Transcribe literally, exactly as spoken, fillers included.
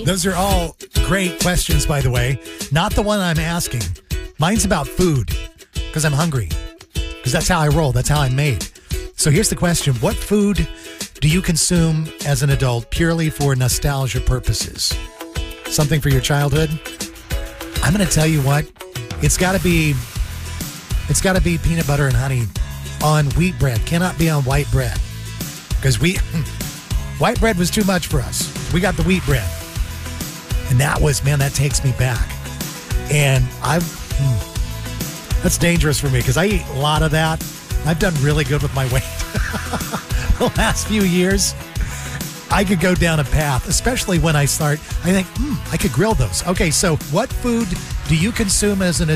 Allie. Those are all great questions, by the way. Not the one I'm asking. Mine's about food because I'm hungry. Because that's how I roll. That's how I'm made. So here's the question. What food do you consume as an adult purely for nostalgia purposes? Something for your childhood? I'm going to tell you what. It's got to be it's got to be peanut butter and honey on wheat bread. Cannot be on white bread. Because we white bread was too much for us. We got the wheat bread. And that was, man, that takes me back. And I hmm, that's dangerous for me because I eat a lot of that. I've done really good with my weight the last few years. I could go down a path, especially when I start, I think, hmm, I could grill those. Okay, so what food do you consume as an